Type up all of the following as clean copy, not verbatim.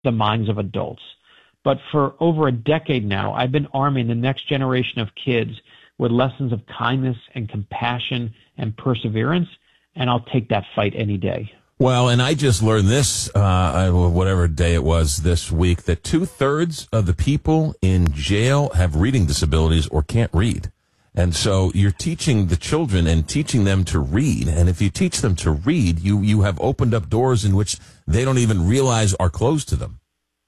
the minds of adults. But for over a decade now, I've been arming the next generation of kids with lessons of kindness and compassion and perseverance, and I'll take that fight any day. Well, and I just learned this, whatever day it was this week, that 2/3 of the people in jail have reading disabilities or can't read. And so you're teaching the children and teaching them to read. And if you teach them to read, you have opened up doors in which they don't even realize are closed to them.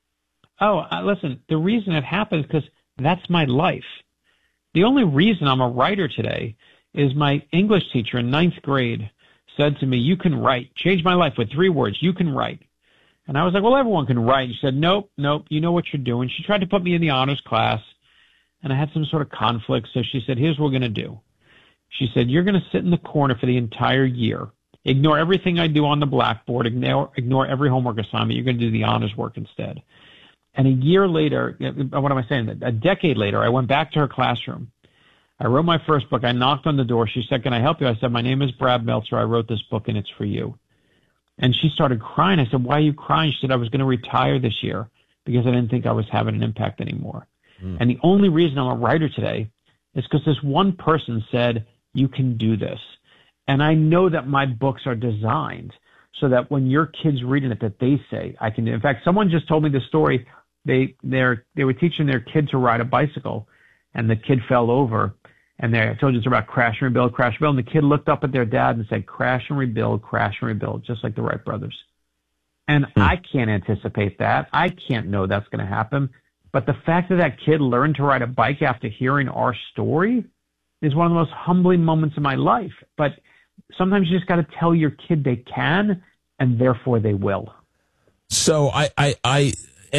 Oh, listen, the reason it happens is because that's my life. The only reason I'm a writer today is my English teacher in 9th grade said to me, "You can write." Changed my life with 3 words, "You can write." And I was like, well, everyone can write. And she said, nope, you know what you're doing. She tried to put me in the honors class, and I had some sort of conflict. So she said, here's what we're going to do. She said, you're going to sit in the corner for the entire year. Ignore everything I do on the blackboard. Ignore every homework assignment. You're going to do the honors work instead. And a year later, what am I saying? A decade later, I went back to her classroom. I wrote my first book. I knocked on the door. She said, can I help you? I said, my name is Brad Meltzer. I wrote this book, and it's for you. And she started crying. I said, why are you crying? She said, I was going to retire this year because I didn't think I was having an impact anymore. And the only reason I'm a writer today is because this one person said, you can do this. And I know that my books are designed so that when your kids reading it, that they say, I can do. In fact, someone just told me the story. They were teaching their kid to ride a bicycle, and the kid fell over. And I told you it's about crash and rebuild, crash and rebuild. And the kid looked up at their dad and said, crash and rebuild, just like the Wright brothers. And I can't anticipate that. I can't know that's going to happen. But the fact that that kid learned to ride a bike after hearing our story is one of the most humbling moments of my life. But sometimes you just got to tell your kid they can, and therefore they will. So I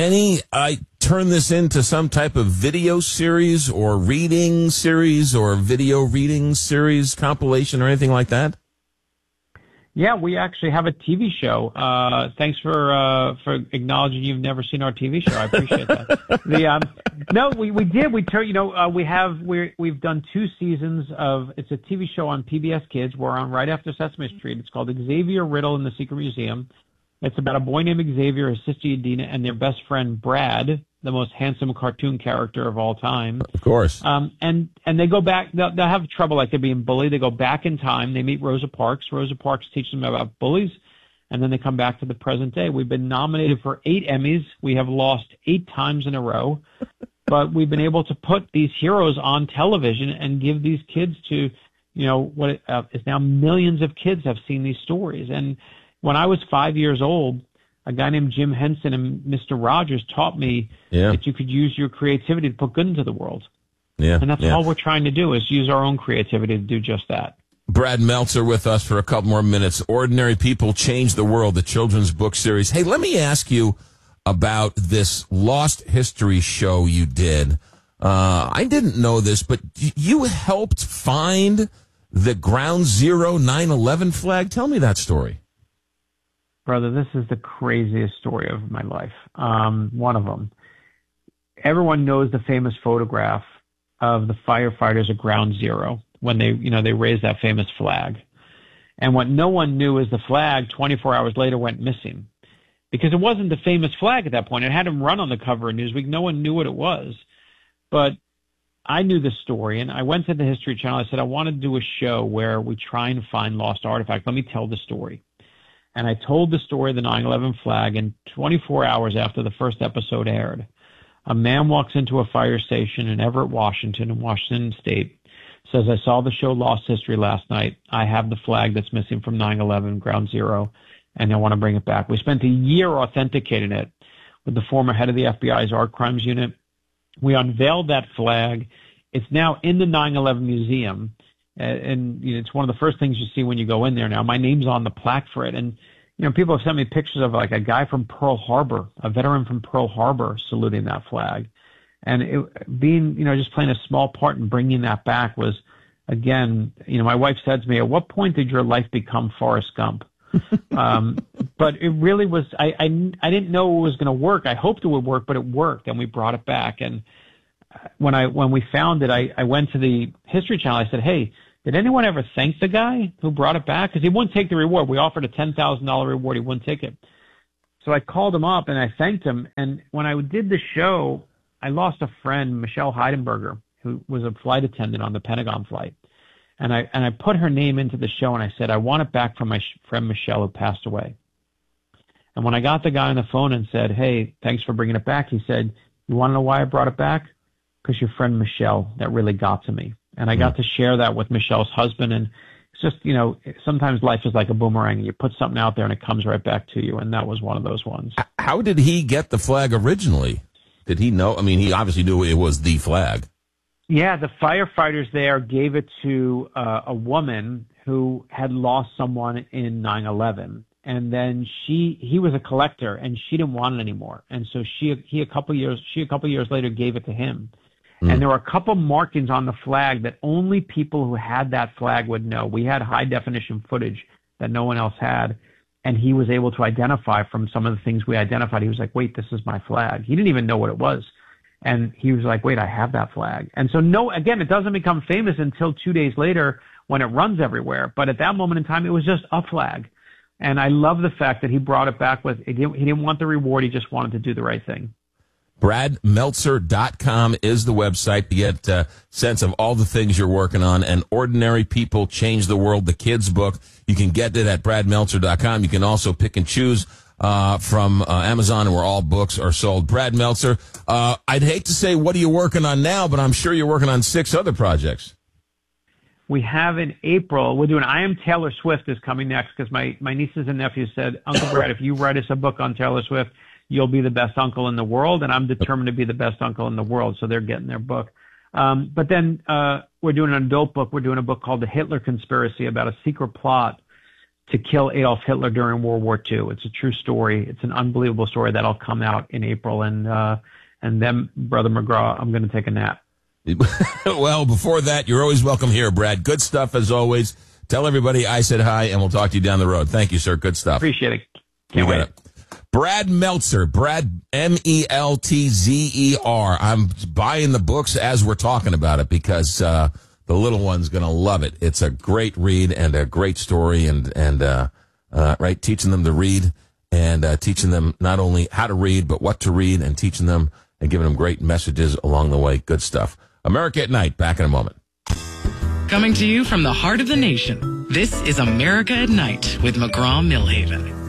turn this into some type of video series or reading series or video reading series compilation or anything like that? Yeah, we actually have a TV show. Thanks for acknowledging you've never seen our TV show. I appreciate that. No, we did. We've done 2 seasons of. It's a TV show on PBS Kids. We're on right after Sesame Street. It's called Xavier Riddle in the Secret Museum. It's about a boy named Xavier, his sister Udina, and their best friend Brad, the most handsome cartoon character of all time. Of course. And they go back. They'll have trouble, like they're being bullied. They go back in time. They meet Rosa Parks. Rosa Parks teaches them about bullies, and then they come back to the present day. We've been nominated for 8 Emmys. We have lost 8 times in a row, but we've been able to put these heroes on television and give these kids to, what is now millions of kids have seen these stories. And when I was 5 years old, a guy named Jim Henson and Mr. Rogers taught me that you could use your creativity to put good into the world. Yeah, and that's all we're trying to do is use our own creativity to do just that. Brad Meltzer with us for a couple more minutes. Ordinary People Change the World, the children's book series. Hey, let me ask you about this Lost History show you did. I didn't know this, but you helped find the Ground Zero 9/11 flag. Tell me that story. Brother, this is the craziest story of my life. One of them. Everyone knows the famous photograph of the firefighters at Ground Zero when they raised that famous flag. And what no one knew is the flag 24 hours later went missing because it wasn't the famous flag at that point. It hadn't run on the cover of Newsweek. No one knew what it was. But I knew the story, and I went to the History Channel. I said, I want to do a show where we try and find lost artifacts. Let me tell the story. And I told the story of the 9/11 flag, and 24 hours after the first episode aired, a man walks into a fire station in Everett, Washington, in Washington State, says, I saw the show Lost History last night. I have the flag that's missing from 9/11, Ground Zero, and I want to bring it back. We spent a year authenticating it with the former head of the FBI's Art Crimes Unit. We unveiled that flag. It's now in the 9/11 Museum. And it's one of the first things you see when you go in there now. My name's on the plaque for it. And, people have sent me pictures of like a guy from Pearl Harbor, a veteran from Pearl Harbor saluting that flag. And it being, just playing a small part in bringing that back was, again, my wife said to me, at what point did your life become Forrest Gump? But it really was, I didn't know it was going to work. I hoped it would work, but it worked. And we brought it back. And when we found it, I went to the History Channel. I said, hey, did anyone ever thank the guy who brought it back? Because he wouldn't take the reward. We offered a $10,000 reward. He wouldn't take it. So I called him up and I thanked him. And when I did the show, I lost a friend, Michelle Heidenberger, who was a flight attendant on the Pentagon flight. And I put her name into the show and I said, I want it back from my friend Michelle who passed away. And when I got the guy on the phone and said, hey, thanks for bringing it back, he said, you want to know why I brought it back? Because your friend Michelle, that really got to me. And I got to share that with Michelle's husband. And it's just, sometimes life is like a boomerang. You put something out there and it comes right back to you. And that was one of those ones. How did he get the flag originally? Did he know? I mean, he obviously knew it was the flag. Yeah, the firefighters there gave it to a woman who had lost someone in 9/11. And then he was a collector and she didn't want it anymore. And so she a couple years later gave it to him. And there were a couple markings on the flag that only people who had that flag would know. We had high definition footage that no one else had. And he was able to identify from some of the things we identified. He was like, wait, this is my flag. He didn't even know what it was. And he was like, wait, I have that flag. And so again, it doesn't become famous until 2 days later when it runs everywhere. But at that moment in time, it was just a flag. And I love the fact that he brought it back he didn't want the reward. He just wanted to do the right thing. BradMeltzer.com is the website to get a sense of all the things you're working on. And Ordinary People Change the World, the kids' book. You can get it at BradMeltzer.com. You can also pick and choose from Amazon, where all books are sold. Brad Meltzer, I'd hate to say what are you working on now, but I'm sure you're working on 6 other projects. We have in April, we're doing I Am Taylor Swift is coming next because my nieces and nephews said, Uncle Brad, if you write us a book on Taylor Swift, you'll be the best uncle in the world. And I'm determined to be the best uncle in the world. So they're getting their book. But then we're doing an adult book. We're doing a book called The Hitler Conspiracy about a secret plot to kill Adolf Hitler during World War II. It's a true story. It's an unbelievable story that'll come out in April. And then, Brother McGraw, I'm going to take a nap. Well, before that, you're always welcome here, Brad. Good stuff as always. Tell everybody I said hi, and we'll talk to you down the road. Thank you, sir. Good stuff. Appreciate it. Can't wait. Brad Meltzer, Brad, Meltzer. I'm buying the books as we're talking about it because the little one's going to love it. It's a great read and a great story, and right, teaching them to read and teaching them not only how to read but what to read, and teaching them and giving them great messages along the way. Good stuff. America at Night. Back in a moment. Coming to you from the heart of the nation. This is America at Night with McGraw-Milhaven.